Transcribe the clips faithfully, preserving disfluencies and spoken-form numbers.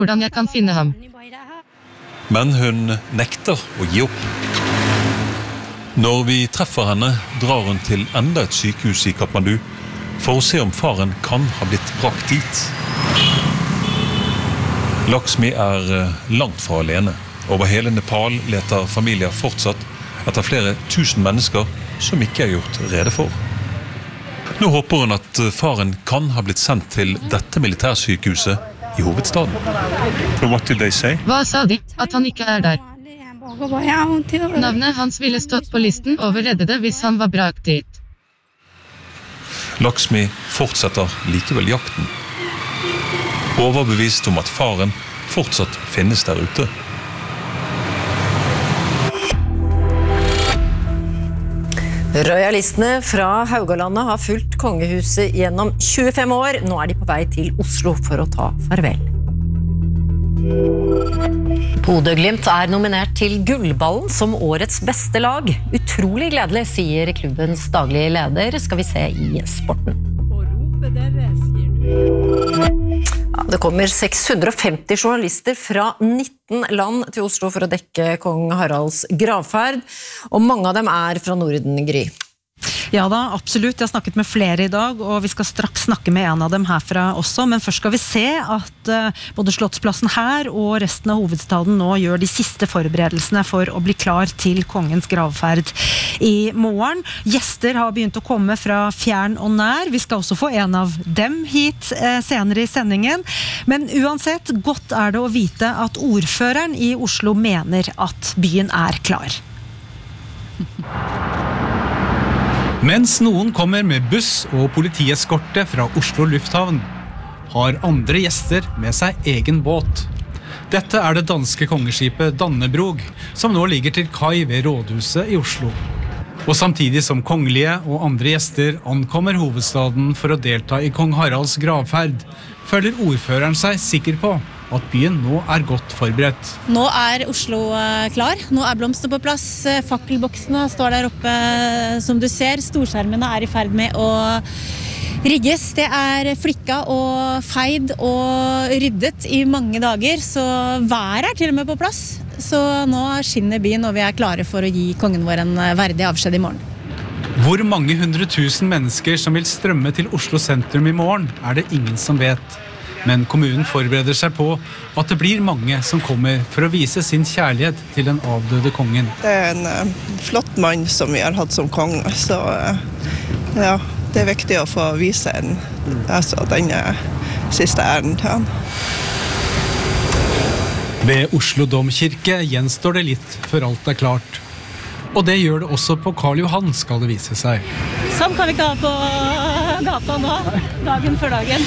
hvordan jeg kan finne ham. Men hun nekter å gi opp. Når vi treffer henne, drar hun til enda et sykehus i Kathmandu for å se om faren kan ha blitt brakt dit. Lakshmi er langt fra alene. Over hele Nepal leter familier fortsatt etter flere tusen mennesker som ikke er gjort rede for. Nå håper hun at faren kan ha blitt sendt til dette militærsykehuset i hovedstaden. So what did they say? Hva sa de? At han ikke er der. Navnet hans ville stått på listen over reddede hvis han var brakt dit. Lakshmi fortsetter likevel jakten. Overbevist om at faren fortsatt finnes der ute. Royalistene fra Haugalandet har fulgt kongehuset gjennom tjuefem år. Nå er de på vei til Oslo for å ta farvel. Bodø-Glimt er nominert til Gullballen som årets beste lag. Utrolig gledelig, sier klubbens daglige leder, skal vi se i sporten. Ja, det kommer seks hundre og femti journalister fra nitten land til Oslo for å dekke kong Haralds gravferd, og mange av dem er fra Norden, Gry. Ja da, absolutt. Jeg har snakket med flere i dag, og vi skal straks snakke med en av dem herfra også, men først skal vi se at uh, både Slottsplassen her og resten av hovedstaden nå gjør de siste forberedelsene for å bli klar til kongens gravferd i morgen. Gjester har begynt å komme fra fjern og nær. Vi skal også få en av dem hit uh, senere i sendingen, men uansett, godt er det å vite at ordføreren i Oslo mener at byen er klar. Mens noen kommer med buss og politieskorte fra Oslo lufthavn, har andre gjester med seg egen båt. Dette er det danske kongeskipet Dannebrog, som nå ligger til kai ved rådhuset i Oslo. Og samtidig som kongelige og andre gjester ankommer hovedstaden for å delta i kong Haralds gravferd, føler ordføreren seg sikker på at byen nå er godt forberedt. Nå er Oslo klar. Nå er blomstene på plass. Fakkelboksene står der oppe, som du ser. Storskjermene er i ferd med å rigges. Det er flikka og feid og ryddet i mange dager, så været er til og med på plass. Så nå skinner byen, og vi er klare for å gi kongen vår en verdig avskjed i morgen. Hvor mange hundre tusen mennesker som vil strømme til Oslo sentrum i morgen, er det ingen som vet. Men kommunen forbereder seg på at det blir mange som kommer for å vise sin kjærlighet til den avdøde kongen. Det er en uh, flott mann som vi har hatt som konge, så uh, ja, det er viktig å få vise en, altså, denne siste æren til han. Ved Oslo Domkirke gjenstår det litt før alt er klart. Og det gjør det også på Karl Johan, skal det vise seg. Sånn kan vi ikke ha på gata nå, dagen før dagen.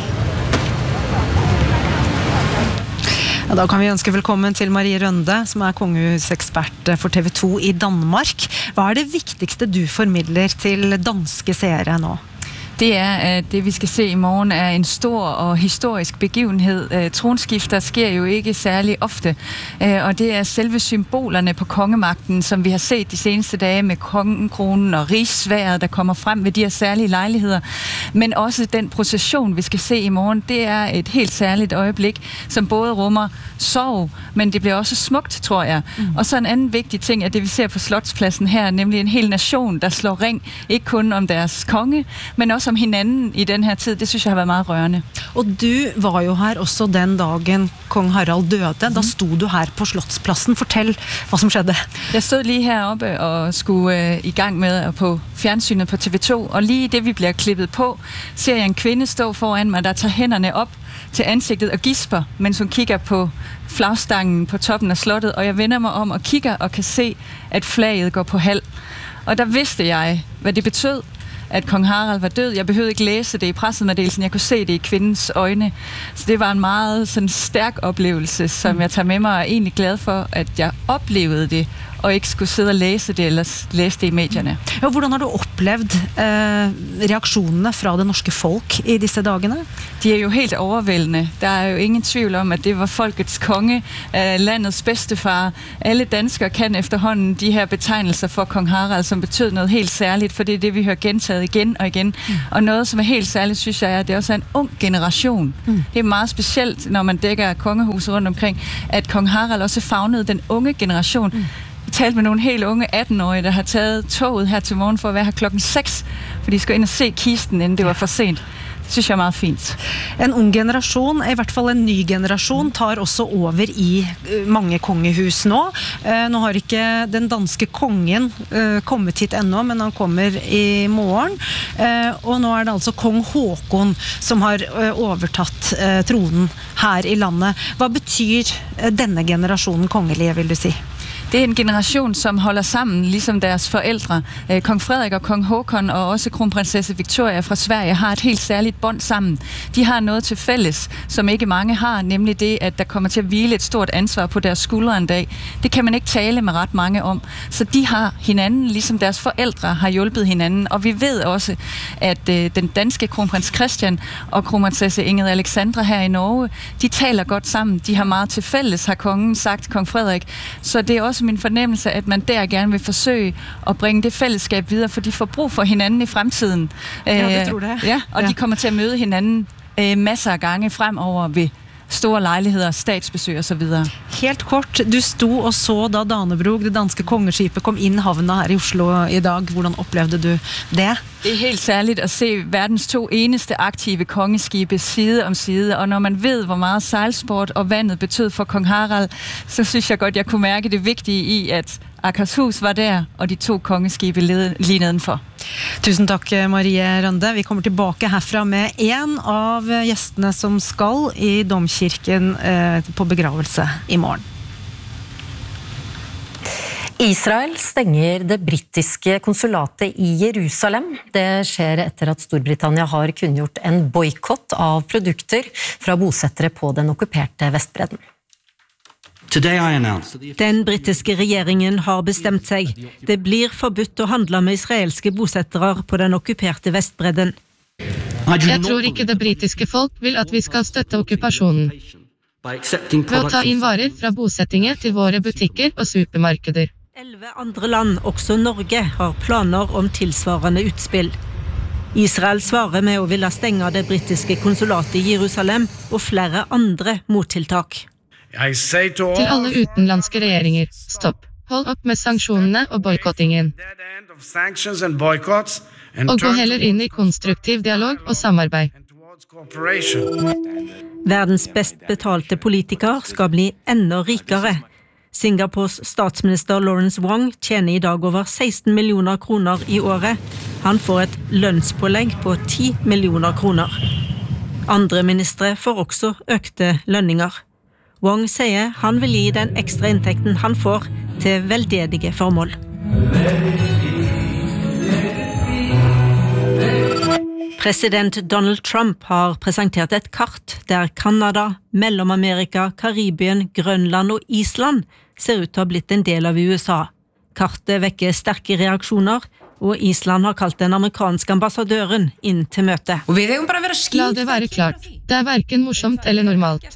Ja, da kan vi ønske velkommen til Marie Rønde, som er kongehusekspert for T V to i Danmark. Hva er det viktigste du formidler til danske seere nå? Det er, at det vi skal se i morgen er en stor og historisk begivenhed. Tronskifter sker jo ikke særlig ofte, og det er selve symbolerne på kongemagten, som vi har set de seneste dage med kongekronen og rigsværet, der kommer frem ved de her særlige lejligheder. Men også den procession, vi skal se i morgen, det er et helt særligt øjeblik, som både rummer sorg, men det bliver også smukt, tror jeg. Mm. Og så en anden vigtig ting er det, vi ser på Slotspladsen her, nemlig en hel nation, der slår ring, ikke kun om deres konge, men også om hinanden i den her tid. Det synes jeg har været meget rørende. Og du var jo her også den dagen kong Harald døde. Da stod du her på Slottspladsen. Fortell hva som skjedde. Jeg stod lige heroppe og skulle uh, i gang med på fjernsynet på T V to, og lige det vi bliver klippet på, ser jeg en kvinde stå foran mig, der tager hænderne op til ansigtet og gisper, mens hun kigger på flagstangen på toppen af slottet, og jeg vender mig om og kigger og kan se, at flaget går på halv. Og der vidste jeg, hvad det betød, at kong Harald var død. Jeg behøvede ikke læse det i pressemeddelelsen. Jeg kunne se det i kvindens øjne. Så det var en meget sådan, stærk oplevelse, som jeg tager med mig, og er egentlig glad for, at jeg oplevede det, og ikke skulle sidde og læse det, eller læse det i medierne. Ja, hvordan har du opplevd eh, reaksjonene fra det norske folk i disse dagene? De er jo helt overvældende. Der er jo ingen tvivl om, at det var folkets konge, eh, landets bedstefar. Alle danskere kan efterhånden de her betegnelser for kong Harald, som betød noget helt særligt, for det er det, vi hører gentaget igen og igen. Mm. Og noget, som er helt særligt, synes jeg, er, at det også er en ung generation. Mm. Det er meget specielt, når man dækker kongehuset rundt omkring, at kong Harald også favnede den unge generation. Mm. Vi talte med nogle helt unge atten-årige, der har taget toget her til morgen for at være her klokken seks, for de skal ind og se kisten, inden det var for sent. Det synes jeg er meget fint. En ung generasjon, i hvert fall en ny generasjon, tar også over i mange kongehus nå. Nå har ikke den danske kongen kommet hit ennå, men han kommer i morgen. Og nå er det altså kong Håkon som har overtatt tronen her i landet. Hva betyr denne generasjonen kongelige, vil du si? Det er en generation, som holder sammen, ligesom deres forældre. Kong Frederik og kong Håkon og også kronprinsesse Victoria fra Sverige har et helt særligt bånd sammen. De har noget til fælles, som ikke mange har, nemlig det, at der kommer til at hvile et stort ansvar på deres skuldre en dag. Det kan man ikke tale med ret mange om. Så de har hinanden, ligesom deres forældre har hjulpet hinanden. Og vi ved også, at øh, den danske kronprins Christian og kronprinsesse Ingrid Alexandra her i Norge, de taler godt sammen. De har meget til fælles, har kongen sagt, kong Frederik. Så det er også min fornemmelse, at man der gerne vil forsøge at bringe det fællesskab videre, for de får brug for hinanden i fremtiden. Ja, det tror jeg. Ja, og ja. De kommer til at møde hinanden øh, masser af gange fremover ved store lejligheder, statsbesøg og så videre. Helt kort, du sto og så da Danebrog, det danske kongeskipet, kom inn havna her i Oslo i dag. Hvordan oplevde du det? Det er helt særligt at se verdens to eneste aktive kongeskibe side om side, og når man ved, hvor meget sejlsport og vandet betød for kong Harald, så synes jeg godt, jeg kunne mærke det vigtige i, at Akershus var der, og de to kongeskibe lige nedenfor. Tusen takk, Marie Rønde. Vi kommer tilbake herfra med en av gjestene som skal i domkirken eh, på begravelse i morgen. Israel stenger det brittiske konsulatet i Jerusalem. Det skjer etter at Storbritannia har kunngjort en boykott av produkter fra bosettere på den okkuperte Vestbredden. Den britiske regjeringen har bestemt seg. Det blir forbudt å handle med israelske bosettere på den okkuperte Vestbredden. Jeg tror ikke det britiske folk vil at vi skal støtte okkupasjonen. Ved å ta inn varer fra bosettinger til våre butikker og supermarkeder. Elleve andre land, også Norge, har planer om tilsvarende utspill. Israel svarer med å ville stenge det britiske konsulatet i Jerusalem og flere andre mottiltak. Til alle utenlandske regjeringer, stopp. Hold opp med sanksjonene og boikottingen. Og gå heller inn i konstruktiv dialog og samarbeid. Verdens best betalte politiker skal bli enda rikere. Singapores statsminister Lawrence Wong tjener i dag over seksten millioner kroner i året. Han får et lønnspålegg på ti millioner kroner. Andre ministre får også økte lønninger. Wong sier han vil gi den ekstra inntekten han får til veldedige formål. President Donald Trump har presentert et kart der Kanada, Mellom-Amerika, Karibien, Grønland og Island ser ut til å ha blitt en del av U S A. Kartet vekker sterke reaksjoner, og Island har kalt den amerikanske ambassadøren inn til møte. La det være klart, det er hverken morsomt eller normalt.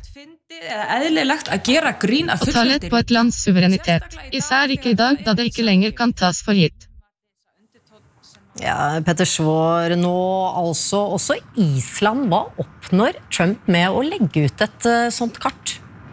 Å ta lett på et lands suverenitet, især ikke i dag, da det ikke lenger kan tas for gitt. Ja, Petter Svår, nå altså også Island. Hva oppnår Trump med å legge ut et sånt kart?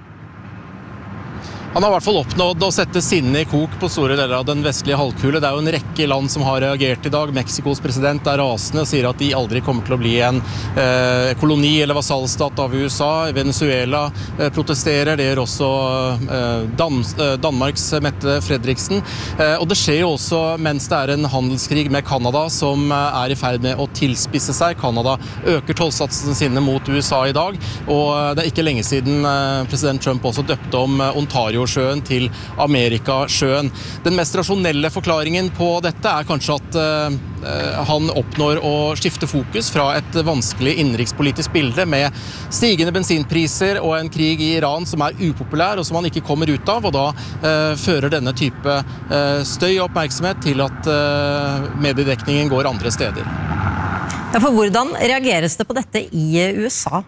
Han har i hvert fall oppnådd å sette sinne i kok på store deler av den vestlige halvkule. Det er jo en rekke land som har reagert i dag. Mexikos president er rasende og sier at de aldri kommer til å bli en eh, koloni eller vasallstat av U S A. Venezuela eh, protesterer, det gjør også eh, Dan eh, Danmarks Mette Fredriksen. Eh, og det skjer jo også mens det er en handelskrig med Kanada som eh, er i ferd med å tilspisse seg. Kanada øker tollsatsene sine mot U S A i dag, og det er ikke lenge siden eh, president Trump også døpte om eh, Ontario Mexikosjøen til Amerikasjøen. Den mest rasjonelle forklaringen på dette er kanskje at uh, han oppnår å skifte fokus fra et vanskelig innenrikspolitisk bilde med stigende bensinpriser og en krig i Iran som er upopulær og som han ikke kommer ut av, og da uh, fører denne type uh, støy og oppmerksomhet til at uh, mediedekningen går andre steder. Ja, for hvordan reageres det på dette i U S A?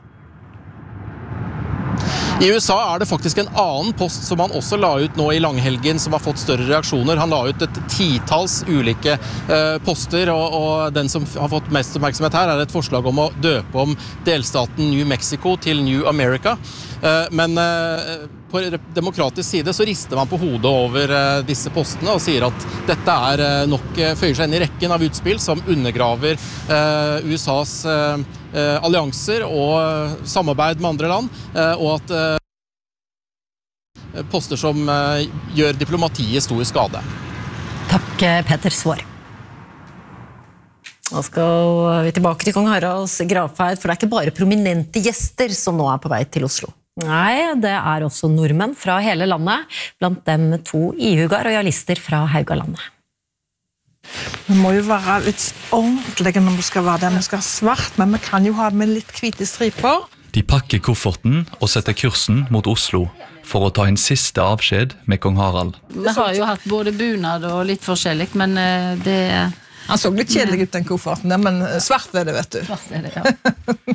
I U S A er det faktisk en annen post som han også la ut nå i langhelgen som har fått større reaksjoner. Han la ut et titals ulike eh, poster, og, og den som har fått mest oppmerksomhet her er et forslag om å døpe om delstaten New Mexico til New America. Eh, men eh, på demokratisk side så rister man på hodet over eh, disse postene og sier at dette er eh, nok eh, føyer seg inn i rekken av utspill som undergraver eh, U S A's eh, eh, allianser og samarbeid med andre land, eh, og at eh, poster som eh, gjør diplomatiet stor skade. Takk, Peter Svar. Nå skal vi tilbake til kong Haralds gravferd, for det er ikke bare prominente gjester som nå er på vei til Oslo. Nei, det er også nordmenn fra hele landet, blant dem to ihuga royalister fra Haugalandet. Vi må jo være litt ordentlige når vi skal være der. Vi skal ha svart, men vi kan jo ha med litt hvite striper. De pakker kofferten og setter kursen mot Oslo for å ta en siste avskjed med kong Harald. Vi har jo hatt både bunad og litt forskjellig, men det... Han så litt kjedelig ut den kofferten, men svart er det, vet du. Svart er det, ja.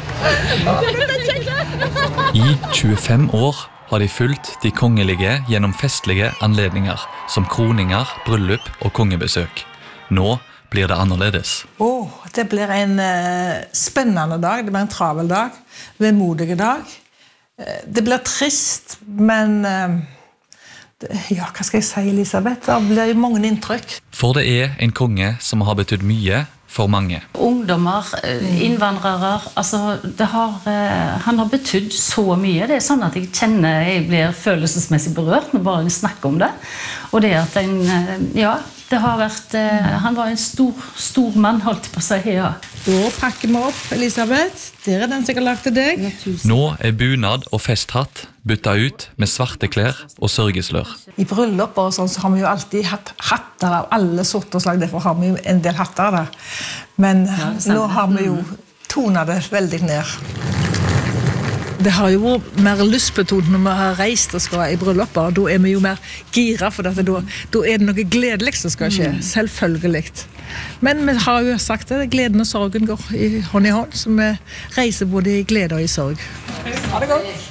I tjuefem år har de fulgt de kongelige gjennom festlige anledninger, som kroninger, bryllup og kongebesøk. Nå blir det annerledes. Åh, det blir en uh, spennende dag, det blir en travel dag, vemodige dag. Uh, det blir trist, men... Uh, Ja, hva skal jeg si, Elisabeth? Det blir jo mange inntrykk. For det er en konge som har betydd mye for mange. Ungdommer, innvandrere, altså det har, han har betydd så mye. Det er sånn at jeg kjenner, jeg blir følelsesmessig berørt når bare jeg snakker om det. Og det at en, ja, det har vært, han var en stor, stor mann, holdt på å si, ja. Da pakker vi opp, Elisabeth. Der er den som jeg har lagt til deg. Nå er bunad og festhatt bytta ut med svarte klær og sørgeslør. I bryllup og sånn så har vi jo alltid hatt hatter av alle sorter slag, derfor har vi jo en del hatter der. Men ja, nå har vi jo tonet det veldig ned. Det har jo vært mer lystbetont når vi har reist og skal i brylluper, og da er vi jo mer gira, for da, da er det noe gledelig som skal skje, selvfølgelig. Men vi har jo sagt det, gleden og sorgen går i hånd i hånd, så vi reiser både i glede og i sorg. Ha det godt!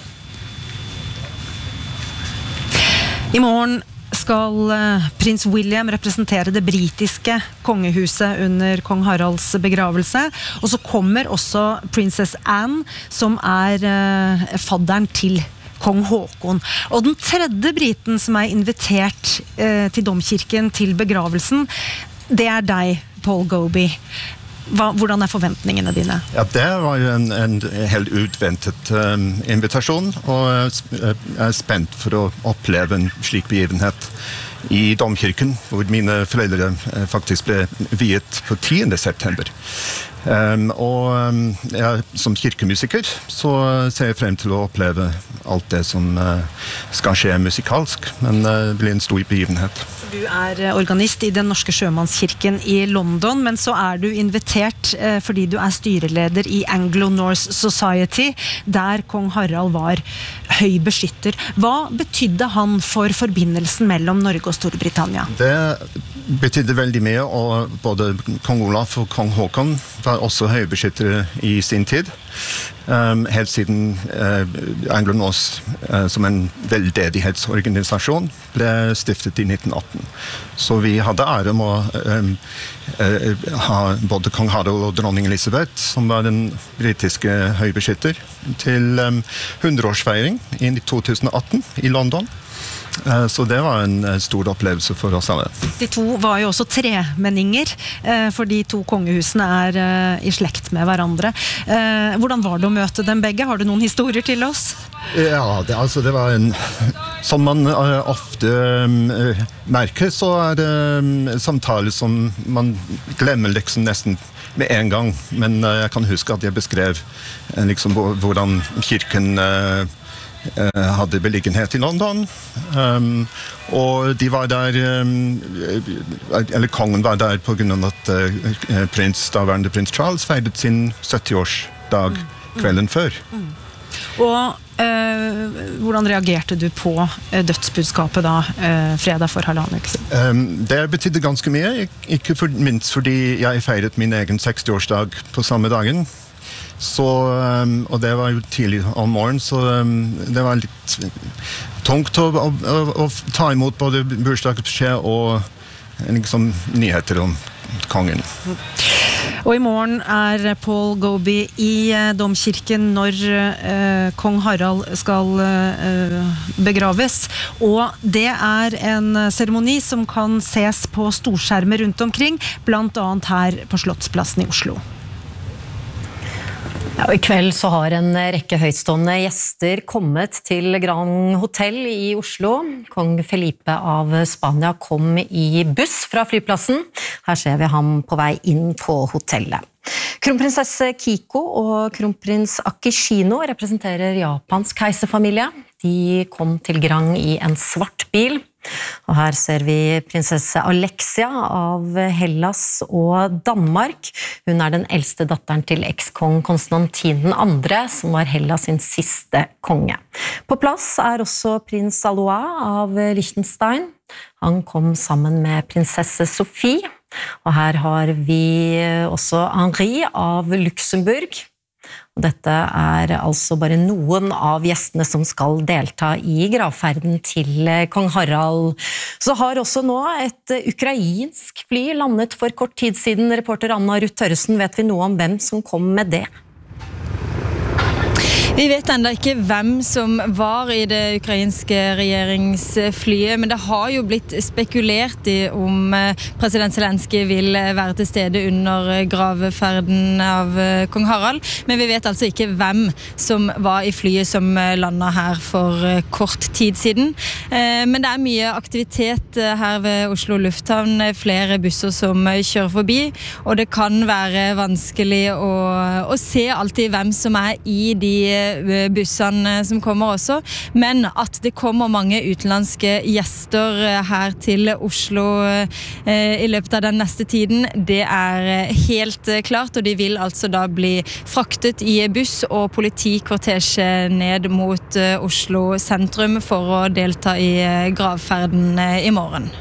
I morgen skal prins William representere det britiske kongehuset under kong Haralds begravelse, og så kommer også prinsess Anne, som er uh, fadderen til kong Håkon. Og den tredje briten som er invitert uh, til domkirken til begravelsen, det er deg, Paul Gobi. Hva, hvordan er forventningene dine? Ja, det var jo en, en helt utventet um, invitasjon, og jeg er spent for å oppleve en slik begivenhet i domkirken, hvor mine foreldre faktisk ble viet på tiende september. Um, og um, ja, som kirkemusiker så ser jeg frem til å oppleve alt det som uh, skal skje musikalsk, men uh, det blir en stor begivenhet. Du er organist i den norske sjømannskirken i London, men så er du invitert uh, fordi du er styreleder i Anglo-Norse Society, der kong Harald var høy beskytter. Hva betydde han for forbindelsen mellom Norge og Storbritannia? Det betydde veldig mye, og både kong Olaf og kong Håkon var også høybeskyttere i sin tid. Um, helt siden uh, Anglo-Norse uh, som en veldedighetsorganisasjon ble stiftet i nitten atten. Så vi hadde ære om å um, uh, ha både kong Harald og dronning Elisabeth, som var den britiske høybeskytter, til um, hundreårsfeiring i to tusen atten i London. Så det var en stor opplevelse for oss alle. De to var jo også tremenninger, for de to kongehusene er i slekt med hverandre. Hvordan var det å møte dem begge? Har du noen historier til oss? Ja, det, altså, det var en... Som man ofte merker, så er det samtaler som man glemmer liksom nesten med en gang. Men jeg kan huske at jeg beskrev liksom, hvordan kirken hadde beliggenhet i London, um, og de var der, um, eller kongen var der på grunn av at uh, prins, daværende prins Charles feiret sin sytti-årsdag kvelden før. Mm. Og eh, hvordan reagerte du på eh, dødsbudskapet da, eh, fredag for halvannen uke siden? Um, det betydde ganske mye, ikke for, minst fordi jeg feiret min egen seksti-årsdag på samme dagen. Så, um, og det var jo tidlig om morgen, så um, det var litt tungt å, å, å, å ta imot både bursdagsbeskjed og liksom, nyheter om kongen. Og i morgen er Paul Gobi i eh, domkirken når eh, kong Harald skal eh, begraves. Og det er en seremoni som kan ses på storskjermer rundt omkring, blant annet her på Slottsplassen i Oslo. Ja, og i kveld så har en rekke høytstående gjester kommet til Grand Hotel i Oslo. Kong Felipe av Spania kom i buss fra flyplassen. Her ser vi ham på vei inn på hotellet. Kronprinsesse Kiko og kronprins Akishino representerer Japans keiserfamilie. De kom til Grand i en svart bil. Og her ser vi prinsesse Alexia av Hellas og Danmark. Hun er den eldste datteren til ekskong Konstantin den andre, som var Hellas sin siste konge. På plass er også prins Alois av Liechtenstein. Han kom sammen med prinsesse Sophie. Og her har vi også Henri av Luxembourg. Og dette er altså bare noen av gjestene som skal delta i gravferden til kong Harald. Så har også nå et ukrainsk fly landet for kort tid siden. Reporter Anna Ruth Tørresen, vet vi noe om hvem som kom med det? Vi vet enda ikke hvem som var i det ukrainske regjeringsflyet, men det har jo blitt spekulert i om president Zelensky vil være til stede under graveferden av kong Harald, men vi vet altså ikke hvem som var i flyet som landet her for kort tid siden. Men det er mye aktivitet her ved Oslo Lufthavn, flere busser som kjører forbi, og det kan være vanskelig å, å se alltid hvem som er i de bussene som kommer også, men at det kommer mange utenlandske gjester her til Oslo i løpet av den neste tiden, det er helt klart, og de vil altså da bli fraktet i buss og politikortesje ned mot Oslo sentrum for å delta i gravferden i morgen.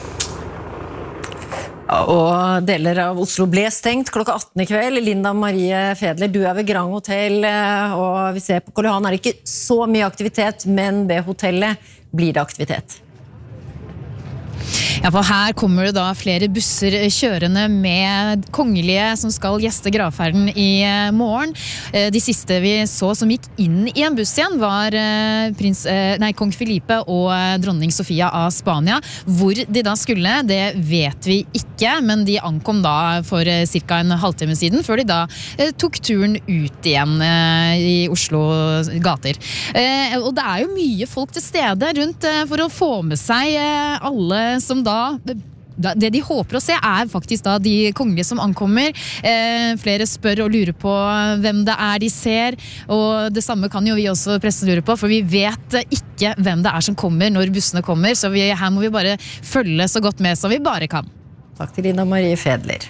Og deler av Oslo ble stengt klokka atten i kveld. Linda Marie Fedler, du er ved Grand Hotel, og vi ser på Karl Johan er det ikke så mye aktivitet, men ved hotellet blir det aktivitet. Ja, for her kommer det da flere busser kjørende med kongelige som skal gjeste gravferden i morgen. De siste vi så som gikk inn i en buss igjen var prins, nei, kong Felipe og dronning Sofia av Spania. Hvor de da skulle, det vet vi ikke, men de ankom da for cirka en halvtime siden, før de da tok turen ut igjen i Oslo gater. Og det er jo mye folk til stede rundt for å få med seg alle som da det de håper å se er faktisk da de kongelige som ankommer. Eh, flere spør og lurer på hvem det er de ser, og det samme kan jo vi også pressen lure på, for vi vet ikke hvem det er som kommer når bussene kommer, så vi, her må vi bare følge så godt med som vi bare kan. Takk til Linda Marie Fedler.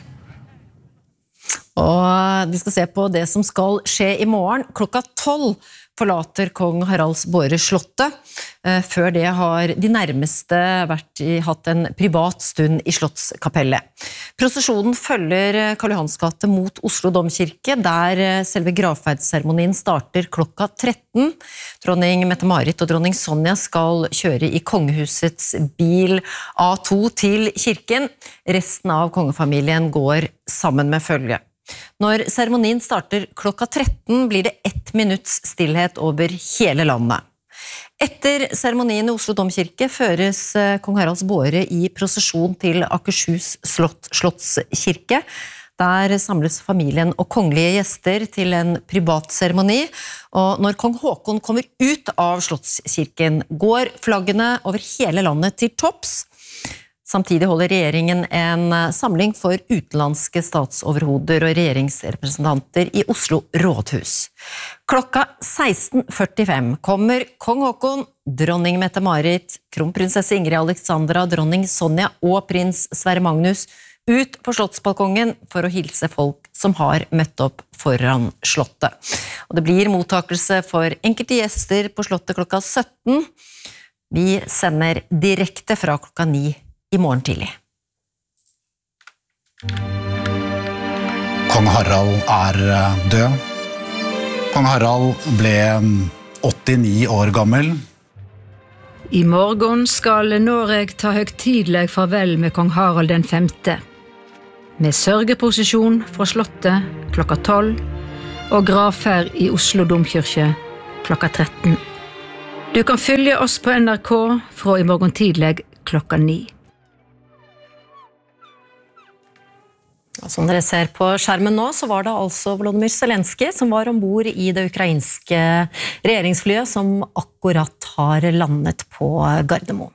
Og vi skal se på det som skal skje i morgen. Klokka tolv forlater kong Haralds Båre slottet. Før det har de nærmeste vært i, hatt en privat stund i Slottskapellet. Prosesjonen følger Karl Johans gate mot Oslo domkirke, der selve gravferdsseremonien starter klokka tretten. Dronning Mette-Marit og dronning Sonja skal kjøre i kongehusets bil A to til kirken. Resten av kongefamilien går sammen med følge. Når seremonien starter klokka tretten, blir det ett minutts stillhet over hele landet. Etter seremonien i Oslo domkirke føres kong Haralds Båre i prosesjon til Akershus slott, slottskirke. Der samles familien og kongelige gjester til en privat seremoni, og når kong Håkon kommer ut av slottskirken, går flaggene over hele landet til topps. Samtidig holder regjeringen en samling for utenlandske statsoverhoder og regjeringsrepresentanter i Oslo rådhus. Klokka seksten førtifem kommer kong Haakon, dronning Mette-Marit, kronprinsesse Ingrid Alexandra, dronning Sonja og prins Sverre Magnus ut på slottsbalkongen for å hilse folk som har møtt opp foran slottet. Og det blir mottakelse for enkelte gjester på slottet klokka sytten. Vi sender direkte fra klokka ni i morgen tidlig. Kong Harald er død. Kong Harald ble åttini år gammel. I morgen skal Noreg ta høgtidleg farvel med kong Harald den femte. Med sørgeprosesjon fra slottet klokka tolv og gravferd i Oslo domkirke klokka tretten. Du kan følge oss på N R K fra i morgen tidlig klokka ni. Som dere ser på skjermen nå, så var det altså Volodymyr Zelenskyj som var ombord i det ukrainske regjeringsflyet som akkurat har landet på Gardermoen.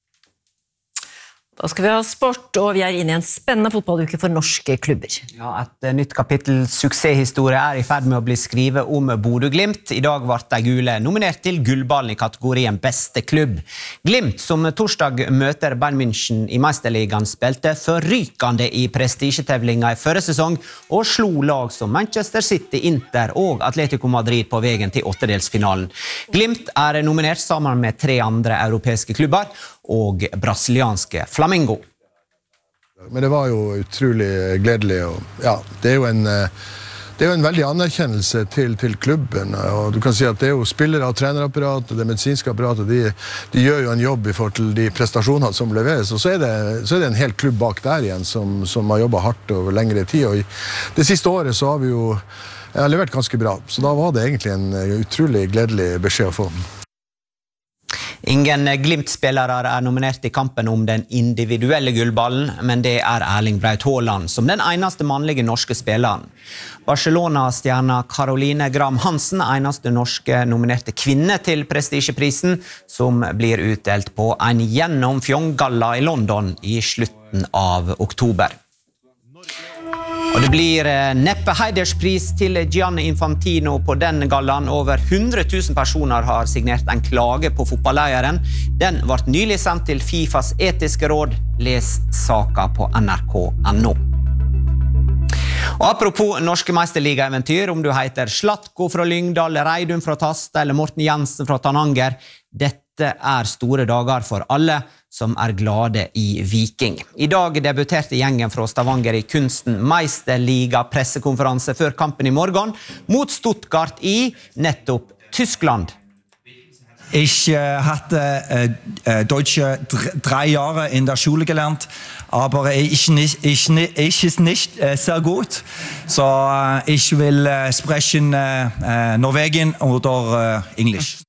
Da skal vi ha sport, og vi er inne i en spennende fotballuke for norske klubber. Ja, et nytt kapittel suksesshistorie er i ferd med å bli skrivet om Bodø Glimt. I dag ble de gule nominert til gullballen i kategorien beste klubb. Glimt, som torsdag møter Bayern München i Meisterligaen, spilte forrykende i prestisjetevlinga i førre sesong, og slo lag som Manchester City, Inter og Atletico Madrid på veien til åttedelsfinalen. Glimt er nominert sammen med tre andre europeiske klubber, og brasilianske Flamengo. Men det var jo utrolig gledelig, og ja, det er jo en, det er jo en veldig anerkjennelse til, til klubben, og du kan si at det er jo spillere og trenerapparatet, det medisinske apparatet, de, de gjør jo en jobb i forhold til de prestasjonene som leveres, og så er det, så er det en hel klubb bak der igjen som, som har jobbet hardt over lengre tid, og i det siste året så har vi jo ja, levert ganske bra, så da var det egentlig en utrolig gledelig beskjed å få. Ingen Glimt-spillere er nominert i kampen om den individuelle gullballen, men det er Erling Braut Haaland som den eneste mannlige norske spilleren. Barcelona-stjerna Caroline Graham Hansen, eneste norske nominerte kvinne til prestisjeprisen, som blir utdelt på en gjennomfjong-galla i London i slutten av oktober. Og det blir neppe heiderspris til Gianni Infantino på den gallaen. Over hundre tusen personer har signert en klage på fotballeieren. Den ble nylig sendt til FIFAs etiske råd. Les saka på N R K punktum N O. Og apropos norske meisterliga-eventyr, om du heter Slatko fra Lyngdal, Reidun fra Tasta eller Morten Jensen fra Tananger, dette er store dager for alle som er glade i Viking. I dag debuterte gjengen fra Stavanger i kunsten Meisterliga pressekonferanse før kampen i morgen mot Stuttgart i nettopp Tyskland. Ich äh, hatte äh, äh, Deutsche drei Jahre in der Schule gelernt, aber ich, nicht, ich, ich ist nicht äh, sehr gut. So äh, ich will äh, sprechen äh, Norwegen oder äh, Englisch.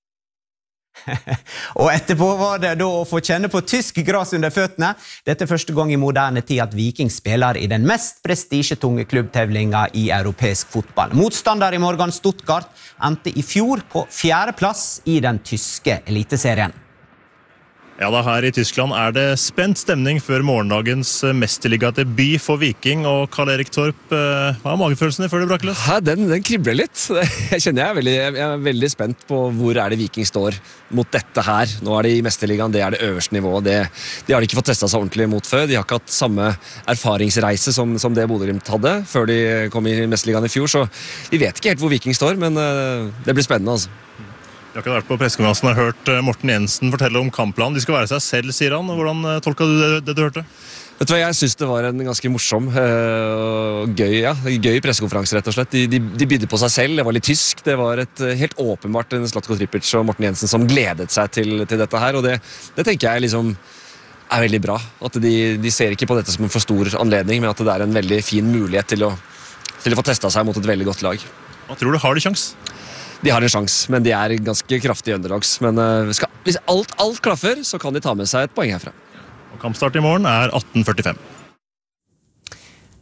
Og etterpå var det da å få kjenne på tysk gras under føttene. Dette er første gang i moderne tid at Viking spiller i den mest prestisjetunge klubbtevlinga i europeisk fotball. Motstander i morgen, Stuttgart, endte i fjor på fjerde plass i den tyske eliteserien. Ja da, her i Tyskland er det spent stemning før morgendagens mesterliga-debut for Viking, og Karl-Erik Torp, hva er magefølelsene før det braker løs? Ja, den, den kribler litt. Jeg kjenner jeg er, veldig, jeg er veldig spent på hvor er det Viking står mot dette her. Nå er det i mesterligaen, det er det øverste nivået. Det, de har de ikke fått testet seg ordentlig mot før. De har ikke hatt samme erfaringsreise som, som det Bodø Glimt hadde før de kom i mesterligaen i fjor, så de vet ikke helt hvor Viking står, men uh, det blir spennende altså. Jeg har ikke vært på pressekonferansen og hørt Morten Jensen fortelle om kampplanen. De skal være seg selv, sier han. Hvordan tolket du det, det du hørte? Vet du hva, jeg synes det var en ganske morsom og gøy, ja, gøy pressekonferanse, rett og slett. De, de, de bydde på seg selv, det var litt tysk. Det var et helt åpenbart en Zlatko Tripic og Morten Jensen som gledet seg til, til dette her. Og det, det tenker jeg liksom er veldig bra. At de, de ser ikke på dette som en for stor anledning, men at det er en veldig fin mulighet til å, til å få testet seg mot et veldig godt lag. Hva tror du, har de sjans? De har en sjans, men de er ganske kraftige underdogs. Men uh, skal, hvis alt, alt klaffer, så kan de ta med seg et poeng herfra. Og kampstart i morgen er atten førtifem.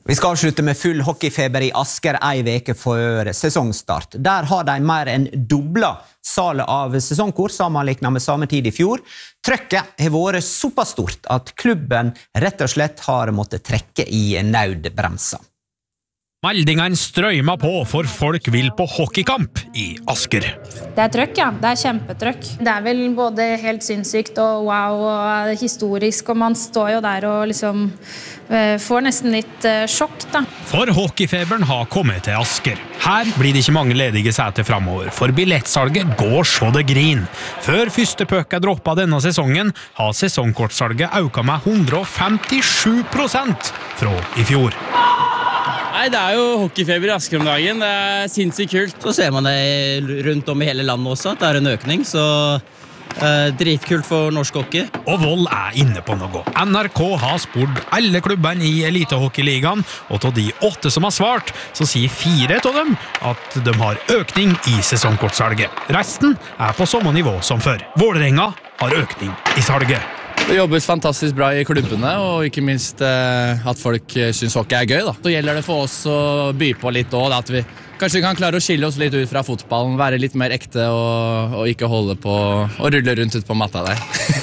Vi skal avslutte med full hockeyfeber i Asker ei veke før sesongstart. Der har de mer enn dobla salet av sesongkort sammenlignet med samme tid i fjor. Trøkket har vært såpass stort at klubben rett og slett har måttet trekke i nødbremsa. Meldingene strømmer på, for folk vil på hockeykamp i Asker. Det er trøkk, ja. Det er kjempetrøkk. Det er vel både helt sinnssykt og wow og historisk, og man står jo der og liksom får nesten litt sjokk, da. For hockeyfeberen har kommet til Asker. Her blir det ikke mange ledige seter fremover, for billettsalget går så det grin. Før første pøk er droppet denne sesongen, har sesongkortsalget økt med hundre og femtisju prosent fra i fjor. Nei, det er jo hockeyfeber i Asker om dagen. Det er sinnssykt kult. Så ser man det rundt om i hele landet også, at det er en økning, så eh, dritkult for norsk hockey. Og Vold er inne på noe. N R K har spurt alle klubbene i Elitehockeyligaen, og til de åtte som har svart, så sier fire av dem at de har økning i sesongkortsalget. Resten er på samme nivå som før. Vålerenga har økning i salget. Det jobbes fantastisk bra i klubbene, og ikke minst eh, at folk synes hockey er gøy. Da. Så gjelder det for oss å by på litt også, at vi kanskje kan klare å skille oss litt ut fra fotballen, være litt mer ekte og, og ikke holde på og rulle rundt ut på matta der.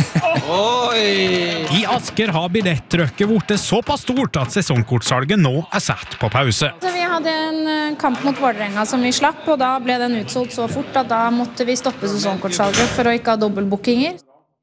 I Asker har billettrykket vært såpass stort at sesongkortsalget nå er satt på pause. Så vi hadde en kamp mot Vålerenga som vi slapp, og da ble den utsolgt så fort at da måtte vi stoppe sesongkortsalget for å ikke ha dobbeltbookinger.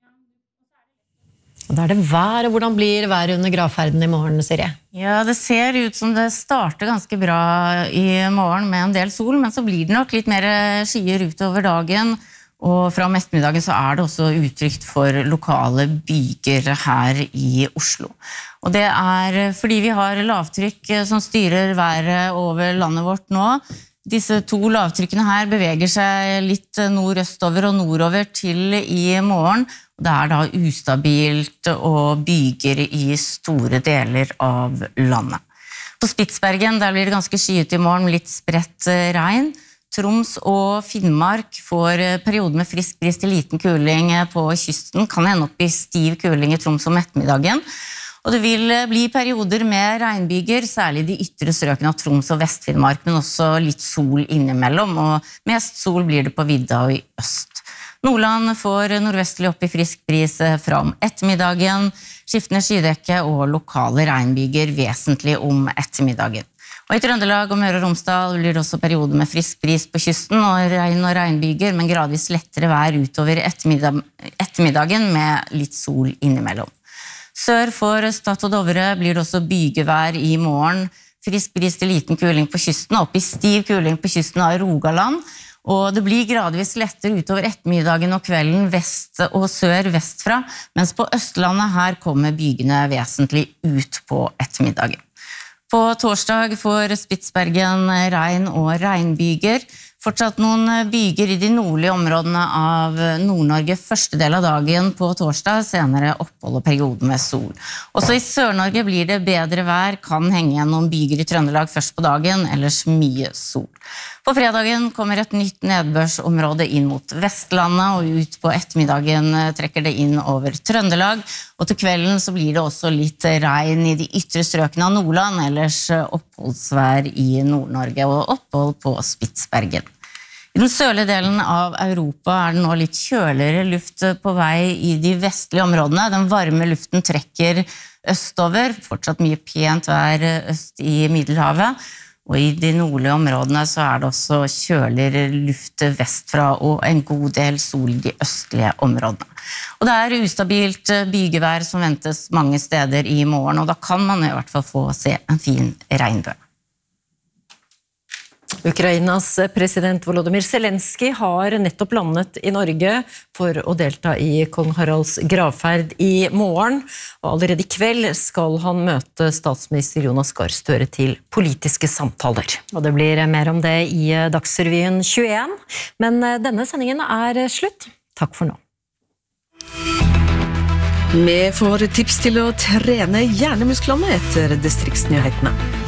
Da er det vær, og hvordan blir været under gravferden i morgen, Siri? Ja, det ser ut som det starter ganske bra i morgen med en del sol, men så blir det nok litt mer skyer utover dagen, og fra om ettermiddagen så er det også utrygt for lokale byger her i Oslo. Og det er fordi vi har lavtrykk som styrer været over landet vårt nå. Disse to lavtrykkene her beveger seg litt nordøstover og nordover til i morgen. Det er da ustabilt og byger i store deler av landet. På Spitsbergen der blir det ganske skyet i morgen, litt spredt regn. Troms og Finnmark får perioder med frisk bris til liten kuling på kysten. Kan ende opp i stiv kuling i Troms om ettermiddagen. Og det vil bli perioder med regnbyger, særlig de ytre strøkene av Troms og Vest-Finnmark, men også litt sol innimellom, og mest sol blir det på vidda og i øst. Nordland får nordvestlig opp i frisk bris fra om ettermiddagen, skiftende skydekke og lokale regnbyger vesentlig om ettermiddagen. Og i Trøndelag og Møre og Romsdal blir det også perioder med frisk bris på kysten og regn og regnbyger, men gradvis lettere vær utover ettermiddag, ettermiddagen med litt sol innimellom. Sør for Stad og Dovre blir det også bygevær i morgen, frisk bris til liten kuling på kysten, opp i stiv kuling på kysten av Rogaland, og det blir gradvis lettere utover ettermiddagen og kvelden vest og sør vestfra, mens på Østlandet her kommer bygene vesentlig ut på ettermiddagen. På torsdag får Spitsbergen regn og regnbyger, fortsatt noen byger i de nordlige områdene av Nord-Norge første del av dagen på torsdag, senere opphold og perioden med sol. Også i Sør-Norge blir det bedre vær, kan henge igjen noen byger i Trøndelag først på dagen, ellers mye sol. På fredagen kommer et nytt nedbørsområde inn mot Vestlandet, og ut på ettermiddagen trekker det inn over Trøndelag, og til kvelden så blir det også litt regn i de ytre strøkene av Nordland, ellers oppholdsvær i Nord-Norge og opphold på Spitsbergen. I den sørlige delen av Europa er det nå litt kjøligere luft på vei i de vestlige områdene. Den varme luften trekker østover, fortsatt mye pent vær øst i Middelhavet. Og i de nordlige områdene så er det også kjøligere luft vestfra og en god del sol i de østlige områdene. Og det er ustabilt bygevær som ventes mange steder i morgen, og da kan man i hvert fall få se en fin regnbue. Ukrainas president Volodymyr Zelensky har nettopp landet i Norge for å delta i kong Haralds gravferd i morgen, og allerede i kveld skal han møte statsminister Jonas Gahr Støre til politiske samtaler. Og det blir mer om det i Dagsrevyen tjueen, men denne sendingen er slutt. Takk for nå. Vi får tips til å trene hjernemusklene etter distriktsnyhetene.